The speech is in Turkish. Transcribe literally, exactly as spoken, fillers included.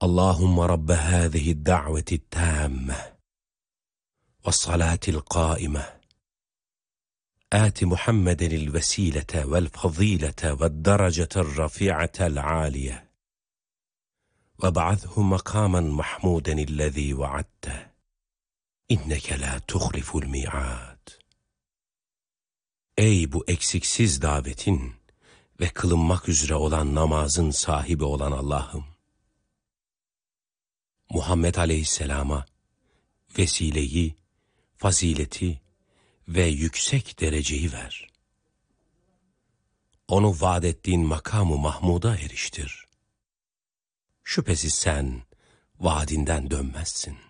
Allahümme Rabbe hâzihi da'veti tâmme ve salâtil qâime آت محمد الوسيلة والفضيلة والدرجة الرفيعة العالية وابعثه مقاما محمودا الذي وعدته إنك لا تخلف الميعاد. Ey bu eksiksiz davetin ve kılınmak üzere olan namazın sahibi olan Allah'ım! Muhammed Aleyhisselam'a vesileyi, fazileti ve yüksek dereceyi ver. Onu vaad ettiğin makamı Mahmud'a eriştir. Şüphesiz sen vaadinden dönmezsin.